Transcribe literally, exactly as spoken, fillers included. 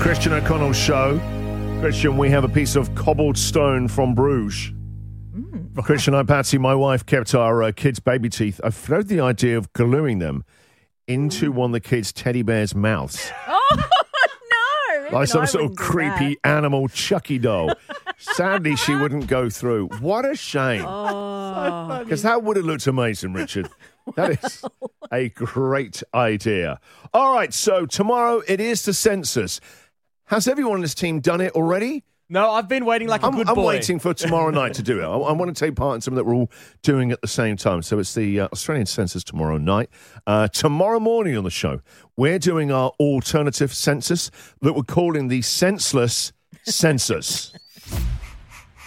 Christian O'Connell show. Christian, we have a piece of cobbled stone from Bruges. Mm. Christian, I, Patsy, my wife, kept our uh, kids' baby teeth. I floated the idea of gluing them into one of the kids' teddy bears' mouths. Oh, no. Like some I sort of wouldn't do creepy that. animal Chucky doll. Sadly, she wouldn't go through. What a shame. Oh. Because that would have looked amazing, Richard. That is a great idea. All right, so tomorrow it is the census. Has everyone in this team done it already? No, I've been waiting like a I'm, good I'm boy. waiting for tomorrow night to do it. I, I want to take part in something that we're all doing at the same time. So it's the uh, Australian census tomorrow night. Uh, tomorrow morning on the show, we're doing our alternative census that we're calling the senseless census.